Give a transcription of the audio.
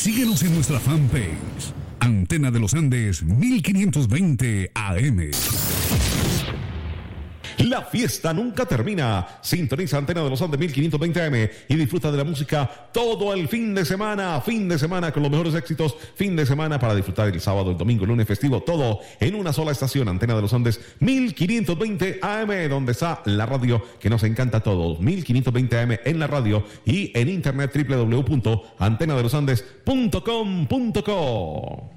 Síguenos en nuestra fanpage, Antena de los Andes 1520 AM. La fiesta nunca termina. Sintoniza Antena de los Andes 1520 AM y disfruta de la música todo el fin de semana. Fin de semana con los mejores éxitos. Fin de semana para disfrutar el sábado, el domingo, el lunes festivo. Todo en una sola estación. Antena de los Andes 1520 AM, donde está la radio que nos encanta a todos. 1520 AM en la radio y en internet www.antenadelosandes.com.co.